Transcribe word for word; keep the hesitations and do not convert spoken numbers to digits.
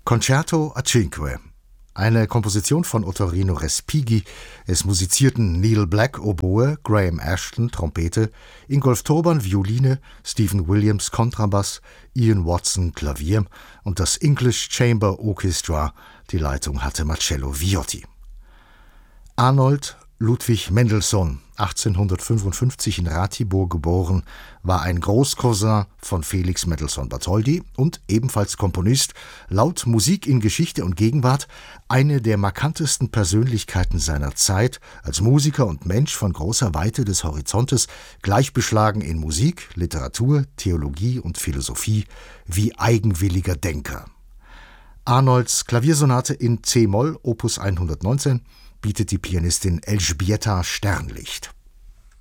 Concerto a Cinque, eine Komposition von Ottorino Respighi. Es musizierten Neil Black Oboe, Graham Ashton Trompete, Ingolf Turban Violine, Stephen Williams Kontrabass, Ian Watson Klavier und das English Chamber Orchestra. Die Leitung hatte Marcello Viotti. Arnold Ludwig Mendelssohn, achtzehnhundertfünfundfünfzig in Ratibor geboren, war ein Großcousin von Felix Mendelssohn Bartholdy und ebenfalls Komponist, laut Musik in Geschichte und Gegenwart eine der markantesten Persönlichkeiten seiner Zeit, als Musiker und Mensch von großer Weite des Horizontes, gleichbeschlagen in Musik, Literatur, Theologie und Philosophie, wie eigenwilliger Denker. Arnolds Klaviersonate in C-Moll, Opus hundertneunzehn, bietet die Pianistin Elżbieta Sternlicht.